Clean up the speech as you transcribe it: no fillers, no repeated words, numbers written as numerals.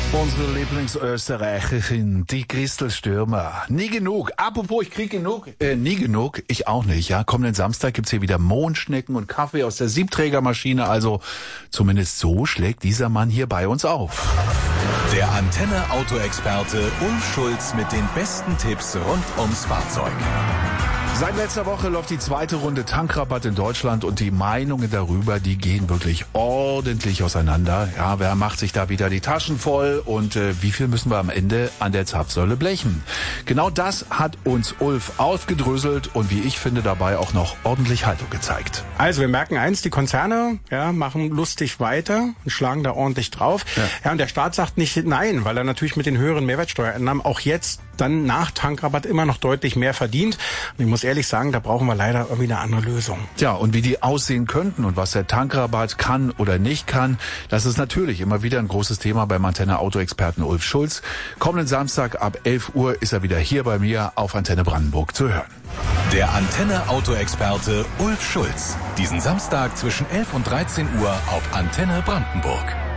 Unsere Lieblingsösterreicherin, die Christel Stürmer. Nie genug. Apropos, ich krieg genug. Nie genug. Ich auch nicht, ja. Kommenden Samstag gibt's hier wieder Mondschnecken und Kaffee aus der Siebträgermaschine. Also zumindest so schlägt dieser Mann hier bei uns auf. Der Antenne-Auto-Experte Ulf Schulz mit den besten Tipps rund ums Fahrzeug. Seit letzter Woche läuft die zweite Runde Tankrabatt in Deutschland und die Meinungen darüber, die gehen wirklich ordentlich auseinander. Ja, wer macht sich da wieder die Taschen voll und wie viel müssen wir am Ende an der Zapfsäule blechen? Genau das hat uns Ulf aufgedröselt und wie ich finde dabei auch noch ordentlich Haltung gezeigt. Also wir merken eins, die Konzerne machen lustig weiter und schlagen da ordentlich drauf. Ja, und der Staat sagt nicht nein, weil er natürlich mit den höheren Mehrwertsteuereinnahmen auch jetzt dann nach Tankrabatt immer noch deutlich mehr verdient. Und ich muss ehrlich sagen, da brauchen wir leider irgendwie eine andere Lösung. Ja, und wie die aussehen könnten und was der Tankrabatt kann oder nicht kann, das ist natürlich immer wieder ein großes Thema beim Antenne-Auto-Experten Ulf Schulz. Kommenden Samstag ab 11 Uhr ist er wieder hier bei mir auf Antenne Brandenburg zu hören. Der Antenne-Auto-Experte Ulf Schulz. Diesen Samstag zwischen 11 und 13 Uhr auf Antenne Brandenburg.